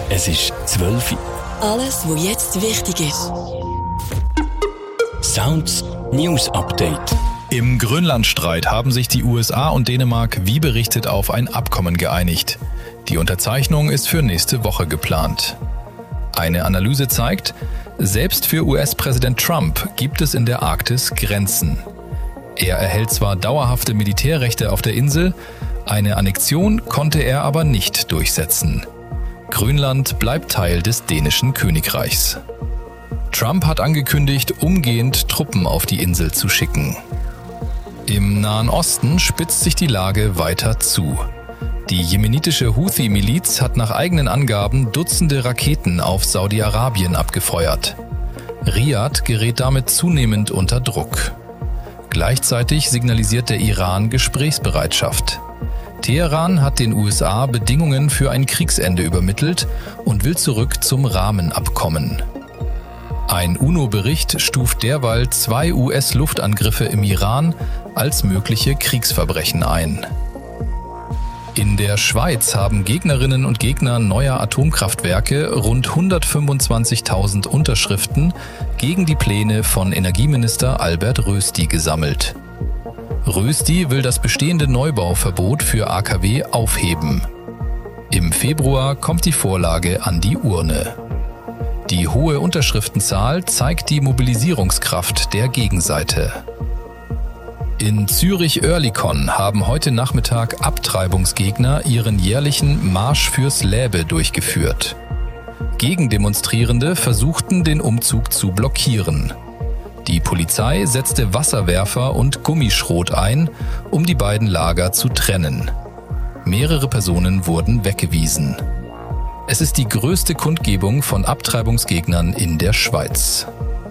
Es ist 12 Uhr. Alles, was jetzt wichtig ist. Sounds News Update. Im Grönlandstreit haben sich die USA und Dänemark wie berichtet auf ein Abkommen geeinigt. Die Unterzeichnung ist für nächste Woche geplant. Eine Analyse zeigt, selbst für US-Präsident Trump gibt es in der Arktis Grenzen. Er erhält zwar dauerhafte Militärrechte auf der Insel, eine Annexion konnte er aber nicht durchsetzen. Grönland bleibt Teil des dänischen Königreichs. Trump hat angekündigt, umgehend Truppen auf die Insel zu schicken. Im Nahen Osten spitzt sich die Lage weiter zu. Die jemenitische Houthi-Miliz hat nach eigenen Angaben Dutzende Raketen auf Saudi-Arabien abgefeuert. Riad gerät damit zunehmend unter Druck. Gleichzeitig signalisiert der Iran Gesprächsbereitschaft. Teheran hat den USA Bedingungen für ein Kriegsende übermittelt und will zurück zum Rahmenabkommen. Ein UNO-Bericht stuft derweil 2 US-Luftangriffe im Iran als mögliche Kriegsverbrechen ein. In der Schweiz haben Gegnerinnen und Gegner neuer Atomkraftwerke rund 125.000 Unterschriften gegen die Pläne von Energieminister Albert Rösti gesammelt. Rösti will das bestehende Neubauverbot für AKW aufheben. Im Februar kommt die Vorlage an die Urne. Die hohe Unterschriftenzahl zeigt die Mobilisierungskraft der Gegenseite. In Zürich-Oerlikon haben heute Nachmittag Abtreibungsgegner ihren jährlichen Marsch fürs Läbe durchgeführt. Gegendemonstrierende versuchten, den Umzug zu blockieren. Die Polizei setzte Wasserwerfer und Gummischrot ein, um die beiden Lager zu trennen. Mehrere Personen wurden weggewiesen. Es ist die größte Kundgebung von Abtreibungsgegnern in der Schweiz.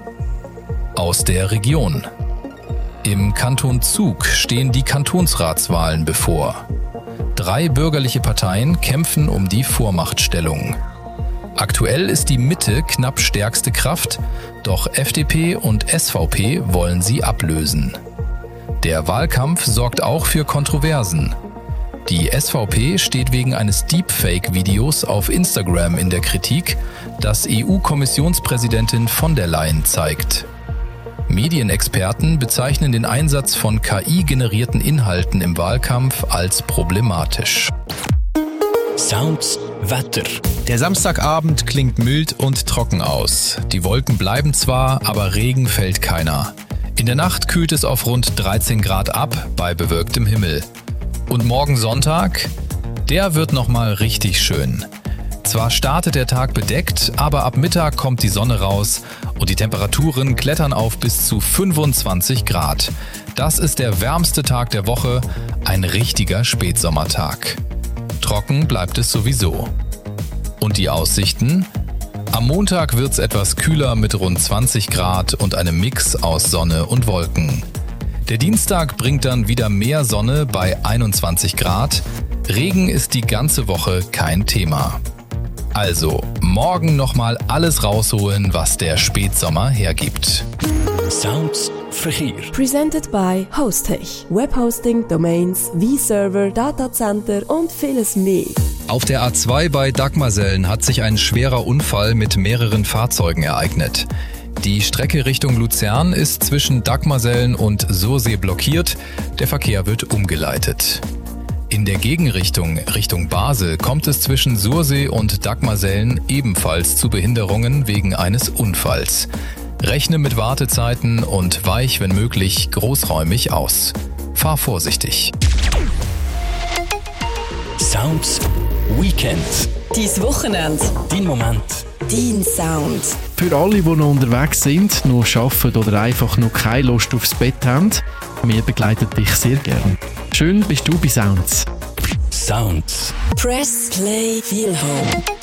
Aus der Region. Im Kanton Zug stehen die Kantonsratswahlen bevor. 3 bürgerliche Parteien kämpfen um die Vormachtstellung. Aktuell ist die Mitte knapp stärkste Kraft, doch FDP und SVP wollen sie ablösen. Der Wahlkampf sorgt auch für Kontroversen. Die SVP steht wegen eines Deepfake-Videos auf Instagram in der Kritik, das EU-Kommissionspräsidentin von der Leyen zeigt. Medienexperten bezeichnen den Einsatz von KI-generierten Inhalten im Wahlkampf als problematisch. Sounds Wetter. Der Samstagabend klingt mild und trocken aus. Die Wolken bleiben zwar, aber Regen fällt keiner. In der Nacht kühlt es auf rund 13 Grad ab bei bewölktem Himmel. Und morgen Sonntag? Der wird nochmal richtig schön. Zwar startet der Tag bedeckt, aber ab Mittag kommt die Sonne raus und die Temperaturen klettern auf bis zu 25 Grad. Das ist der wärmste Tag der Woche, ein richtiger Spätsommertag. Trocken bleibt es sowieso. Und die Aussichten? Am Montag wird's etwas kühler mit rund 20 Grad und einem Mix aus Sonne und Wolken. Der Dienstag bringt dann wieder mehr Sonne bei 21 Grad. Regen ist die ganze Woche kein Thema. Also, morgen nochmal alles rausholen, was der Spätsommer hergibt. Sounds Verkehr. Presented by Hostech. Webhosting, Domains, V-Server, Datacenter und vieles mehr. Auf der A2 bei Dagmarsellen hat sich ein schwerer Unfall mit mehreren Fahrzeugen ereignet. Die Strecke Richtung Luzern ist zwischen Dagmarsellen und Sursee blockiert. Der Verkehr wird umgeleitet. In der Gegenrichtung, Richtung Basel, kommt es zwischen Sursee und Dagmarsellen ebenfalls zu Behinderungen wegen eines Unfalls. Rechne mit Wartezeiten und weich, wenn möglich, großräumig aus. Fahr vorsichtig. Sounds Weekend. Dein Wochenende. Dein Moment. Dein Sound. Für alle, die noch unterwegs sind, noch arbeiten oder einfach noch keine Lust aufs Bett haben, wir begleiten dich sehr gern. Schön bist du bei Sounds. Sounds. Press Play Feel Home.